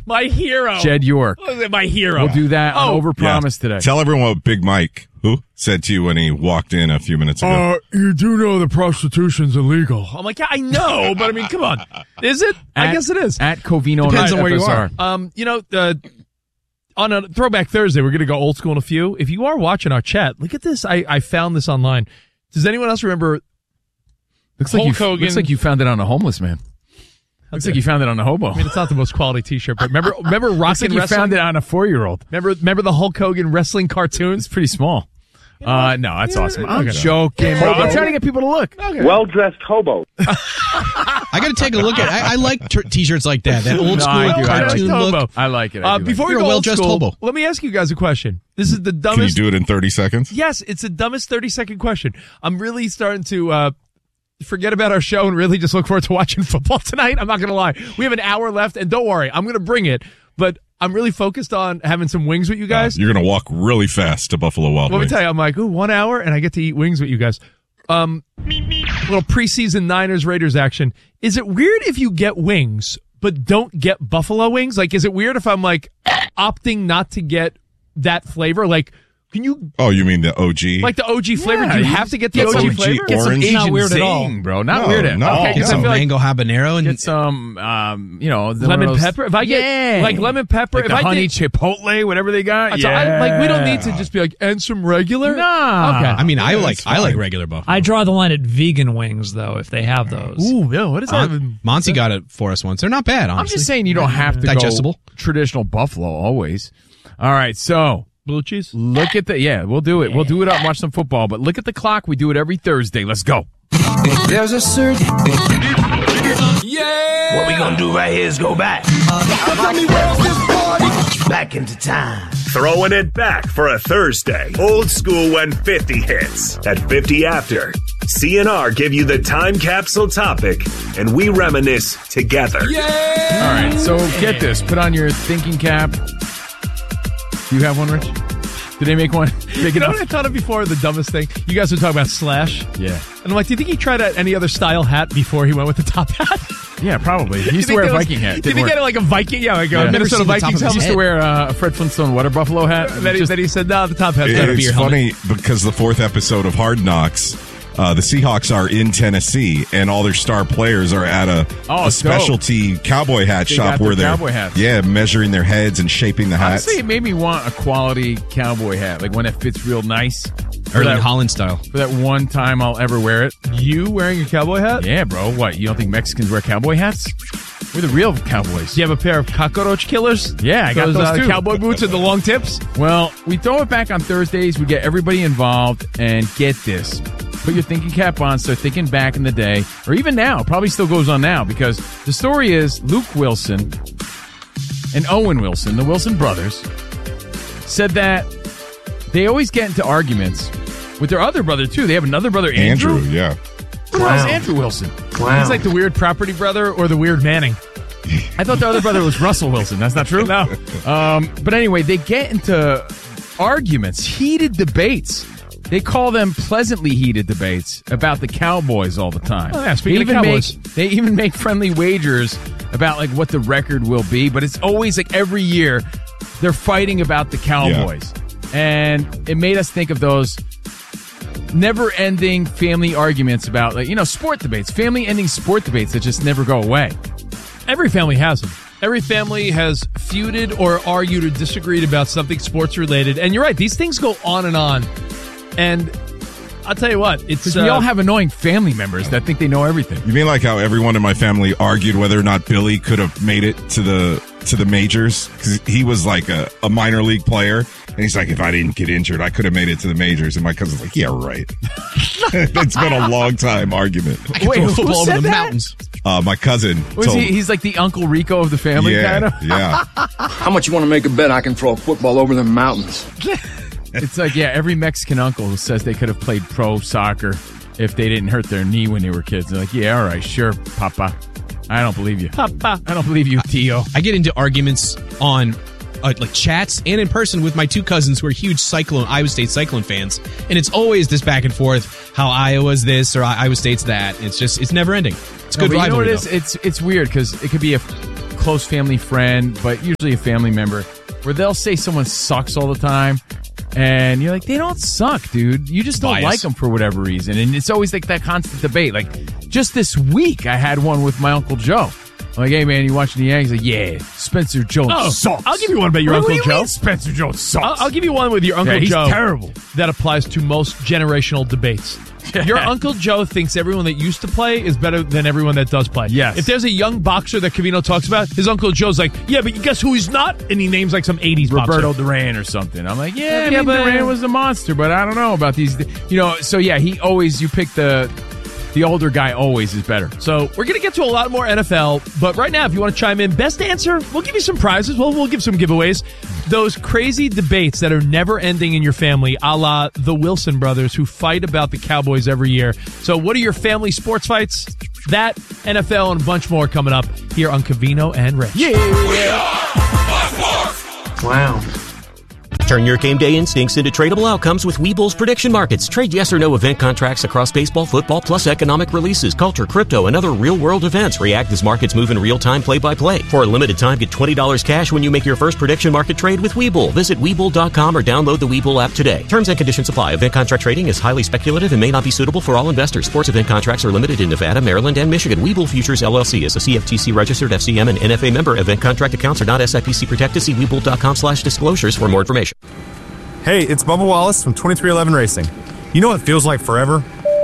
My hero. Jed York. My hero. We'll do that on Overpromise today. Tell everyone what Big Mike, said to you when he walked in a few minutes ago. You do know that prostitution's illegal. I'm like, yeah, I know, but I mean, come on. Is it? I guess it is. At Covino. Depends on where you are. On a Throwback Thursday, we're going to go old school in a few. If you are watching our chat, look at this. I found this online. Does anyone else remember? Looks like you found it on a homeless man. Looks like you found it on a hobo. I mean, it's not the most quality T-shirt, but remember Rockin' you Wrestling? found it on a 4-year-old. Remember the Hulk Hogan wrestling cartoons? It's pretty small. No, that's awesome. I'm joking, bro. I'm trying to get people to look. Okay. Well-dressed hobo. I got to take a look at it. I like T-shirts like that old school cartoon look. I like it. Before we go well-dressed hobo, let me ask you guys a question. This is the dumbest. Can you do it in 30 seconds? Yes, it's the dumbest 30-second question. I'm really starting to forget about our show and really just look forward to watching football tonight. I'm not going to lie. We have an hour left, and don't worry, I'm going to bring it. But I'm really focused on having some wings with you guys. You're going to walk really fast to Buffalo Wild Wings. Let me tell you, I'm like, 1 hour, and I get to eat wings with you guys. Little preseason Niners-Raiders action. Is it weird if you get wings but don't get buffalo wings? Like, is it weird if I'm, like, opting not to get that flavor? Like, can you... Oh, you mean the OG? Like the OG flavor? Yeah, do you have to get the OG flavor? Get some Asian not weird zing, at all. bro. Not weird at all. Okay, get some mango habanero. And get some, lemon pepper. If I get, like, lemon pepper. Like if the I honey chipotle, whatever they got. So we don't need to just be like, and some regular? Nah. Okay. I mean, I like regular buffalo. I draw the line at vegan wings, though, if they have those. Ooh, yeah, what is that? Monty got it for us once. They're not bad, honestly. I'm just saying you don't have to digestible. Go traditional buffalo always. All right, so... Blue cheese? Look at we'll do it. We'll do it up and watch some football, but look at the clock. We do it every Thursday. Let's go. There's a certain... Yeah! What we gonna do right here is go back. Back into time. Throwing it back for a Thursday. Old school when 50 hits. At 50 after, CNR give you the time capsule topic, and we reminisce together. Yeah! All right, so get this. Put on your thinking cap. Do you have one, Rich? Did they make one big enough? What I thought of before, the dumbest thing? You guys were talking about Slash. Yeah. And I'm like, do you think he tried out any other style hat before he went with the top hat? Yeah, probably. He used to wear a Viking hat. Did he get like a Viking? Yeah, like a Minnesota Vikings helmet. He used to wear a Fred Flintstone water buffalo hat. Then he said, no, the top hat's got to be your helmet. It's funny because the 4th episode of Hard Knocks, the Seahawks are in Tennessee, and all their star players are at a specialty cowboy hat shop where they're measuring their heads and shaping the hats. Honestly, it made me want a quality cowboy hat, like one that fits real nice. Erling Holland style. For that one time I'll ever wear it. You wearing a cowboy hat? Yeah, bro. What, you don't think Mexicans wear cowboy hats? We're the real cowboys. Do you have a pair of cockroach killers? Yeah, I got those too. Cowboy boots and the long tips? Well, we throw it back on Thursdays. We get everybody involved, and get this. Put your thinking cap on, start thinking back in the day, or even now. Probably still goes on now, because the story is Luke Wilson and Owen Wilson, the Wilson brothers, said that they always get into arguments with their other brother, too. They have another brother, Andrew. Yeah. Who is Andrew Wilson? He's like the weird property brother or the weird Manning. I thought the other brother was Russell Wilson. That's not true? No. But anyway, they get into arguments, heated debates. They call them pleasantly heated debates about the Cowboys all the time. Oh, yeah, speaking of Cowboys. They even make friendly wagers about like what the record will be, but it's always like every year they're fighting about the Cowboys. Yeah. And it made us think of those never-ending family arguments about, like, sport debates, family-ending sport debates that just never go away. Every family has them. Every family has feuded or argued or disagreed about something sports-related. And you're right, these things go on and on. And I'll tell you what, it's... we all have annoying family members that think they know everything. You mean like how everyone in my family argued whether or not Billy could have made it to the majors? Because he was like a minor league player. And he's like, if I didn't get injured, I could have made it to the majors. And my cousin's like, yeah, right. It's been a long time argument. I can throw a football over the mountains. My cousin he's like the Uncle Rico of the family, kind of? Yeah. How much you want to make a bet I can throw a football over the mountains? It's like, every Mexican uncle who says they could have played pro soccer if they didn't hurt their knee when they were kids. They're like, yeah, all right, sure, Papa. I don't believe you. Papa. I don't believe you, Tio. I get into arguments on like chats and in person with my two cousins who are huge Iowa State Cyclone fans. And it's always this back and forth, how Iowa's this or Iowa State's that. It's never ending. It's good rivalry. You know what it is? It's weird because it could be a close family friend, but usually a family member, where they'll say someone sucks all the time. And you're like, they don't suck, dude. You just don't like them for whatever reason. And it's always like that constant debate. Like, just this week, I had one with my Uncle Joe. I'm like, hey, man, you watching the Yankees? Like, yeah, Spencer Jones sucks. I'll give you one about your Uncle Joe. Spencer Jones sucks. I'll give you one with your Uncle he's Joe. Terrible. That applies to most generational debates. Your Uncle Joe thinks everyone that used to play is better than everyone that does play. Yes. If there's a young boxer that Covino talks about, his Uncle Joe's like, yeah, but guess who he's not? And he names like some 80s Roberto boxer. Duran or something. I'm like, but Duran was a monster, but I don't know about these. So yeah, he always, you pick the older guy always is better. So we're going to get to a lot more NFL, but right now, if you want to chime in, best answer, we'll give you some prizes. We'll give some giveaways. Those crazy debates that are never ending in your family, a la the Wilson brothers who fight about the Cowboys every year. So what are your family sports fights? That, NFL, and a bunch more coming up here on Covino and Rich. Yeah. Wow. Turn your game day instincts into tradable outcomes with Webull's prediction markets. Trade yes or no event contracts across baseball, football, plus economic releases, culture, crypto, and other real-world events. React as markets move in real time, play-by-play. For a limited time, get $20 cash when you make your first prediction market trade with Webull. Visit Webull.com or download the Webull app today. Terms and conditions apply. Event contract trading is highly speculative and may not be suitable for all investors. Sports event contracts are limited in Nevada, Maryland, and Michigan. Webull Futures LLC is a CFTC-registered FCM and NFA member. Event contract accounts are not SIPC protected. See Webull.com/disclosures for more information. Hey, it's Bubba Wallace from 2311 Racing. You know what feels like forever?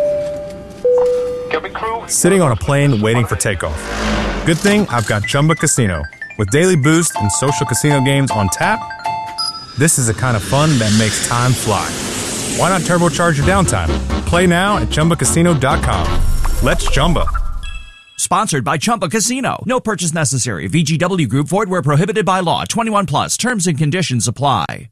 Sitting on a plane waiting for takeoff. Good thing I've got Chumba Casino. With daily boost and social casino games on tap, this is the kind of fun that makes time fly. Why not turbocharge your downtime? Play now at ChumbaCasino.com. Let's Chumba. Sponsored by Chumba Casino. No purchase necessary. VGW Group. Void where prohibited by law. 21 plus. Terms and conditions apply.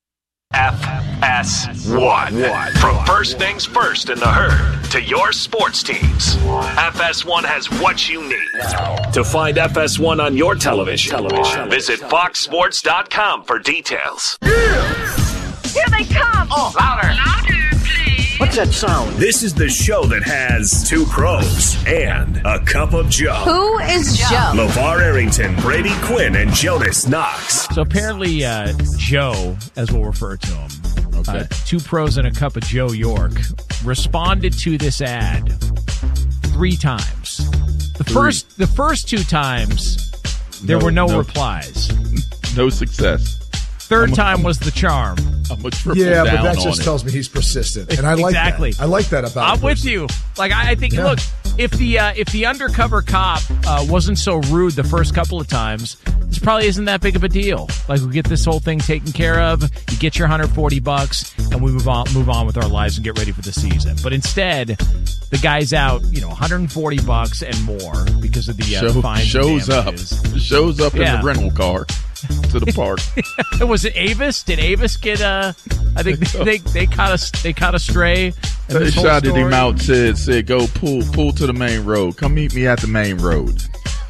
FS1. From first things first in the herd to your sports teams, FS1 has what you need. To find FS1 on your television, visit foxsports.com for details. Here they come! Oh, louder! Louder, please! What's that sound? This is the show that has two pros and a cup of Joe. Who is Joe? LeVar Arrington, Brady Quinn, and Jonas Knox. So apparently Joe, as we'll refer to him, two pros and a cup of Joe York, responded to this ad 3 times. The first 2 times, there were no replies. No success. Third time was the charm. But that just tells me he's persistent, and I like exactly. that. I like that about him. I'm with you. Like I think, look, if the undercover cop wasn't so rude the first couple of times, this probably isn't that big of a deal. Like we get this whole thing taken care of, you get your $140, and we move on with our lives and get ready for the season. But instead, the guy's out, $140 and more because of the fines. Shows up in the rental car to the park. Was it Avis? Did Avis get I think they caught a stray. They shouted him out, said go pull to the main road. Come meet me at the main road.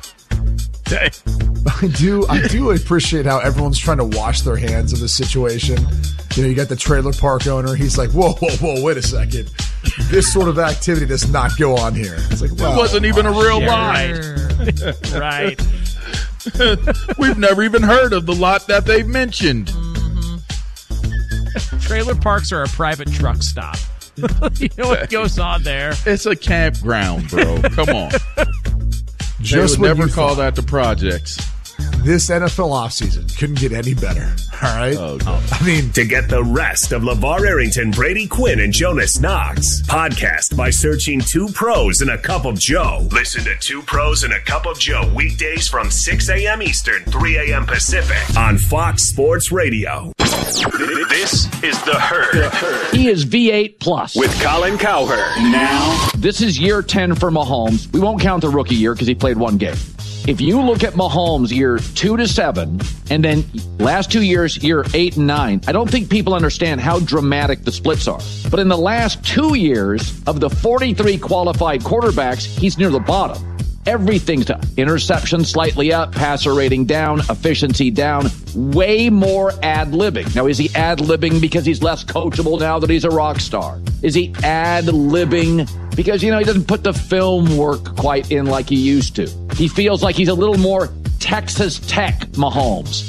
I do appreciate how everyone's trying to wash their hands of the situation. You got the trailer park owner. He's like, whoa, wait a second. This sort of activity does not go on here. It's like, well, it wasn't even a real line. Right. We've never even heard of the lot that they've mentioned. Mm-hmm. Trailer parks are a private truck stop. You know what goes on there? It's a campground, bro. Come on. Just they would never call that the projects. This NFL offseason couldn't get any better. All right? To get the rest of LeVar Arrington, Brady Quinn, and Jonas Knox, podcast by searching 2 Pros and a Cup of Joe. Listen to 2 Pros and a Cup of Joe weekdays from 6 a.m. Eastern, 3 a.m. Pacific on Fox Sports Radio. This is The Herd. He is V8 plus. With Colin Cowherd. Now, this is year 10 for Mahomes. We won't count the rookie year because he played 1 game. If you look at Mahomes year 2 to 7, and then last 2 years, year 8 and 9, I don't think people understand how dramatic the splits are. But in the last 2 years, of the 43 qualified quarterbacks, he's near the bottom. Everything's down. Interception slightly up, passer rating down, efficiency down, way more ad-libbing. Now, is he ad-libbing because he's less coachable now that he's a rock star? Is he ad-libbing because, he doesn't put the film work quite in like he used to? He feels like he's a little more Texas Tech Mahomes.